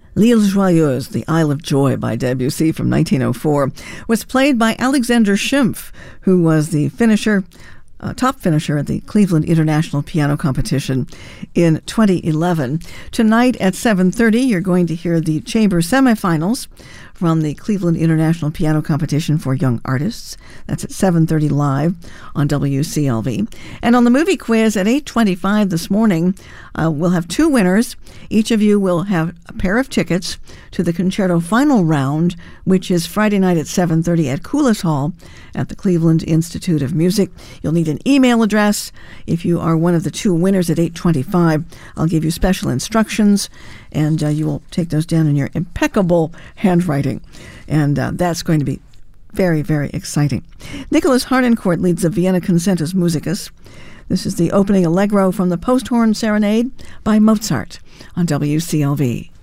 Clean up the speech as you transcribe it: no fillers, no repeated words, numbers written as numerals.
L'Île Joyeuse, The Isle of Joy by Debussy from 1904, was played by Alexander Schimpf, who was the top finisher at the Cleveland International Piano Competition in 2011. Tonight at 7:30, you're going to hear the chamber semifinals from the Cleveland International Piano Competition for Young Artists. That's at 7:30 live on WCLV. And on the movie quiz at 8:25 this morning, we'll have two winners. Each of you will have a pair of tickets to the Concerto Final Round, which is Friday night at 7:30 at Coulis Hall at the Cleveland Institute of Music. You'll need an email address. If you are one of the two winners at 8:25, I'll give you special instructions, and you will take those down in your impeccable handwriting. And that's going to be very, very exciting. Nicholas Harnoncourt leads the Vienna Concertus Musicus. This is the opening allegro from the Posthorn Serenade by Mozart on WCLV.